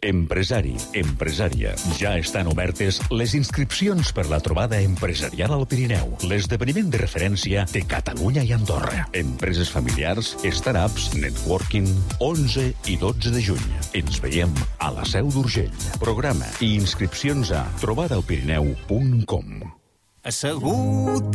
Empresari, empresària. Ja estan obertes les inscripcions per la trobada empresarial al Pirineu, l'esdeveniment de referència de Catalunya i Andorra. Empreses familiars, startups, networking, 11 i 12 de juny. Ens veiem a la Seu d'Urgell. Programa i inscripcions a trobadalpirineu.com. Assegut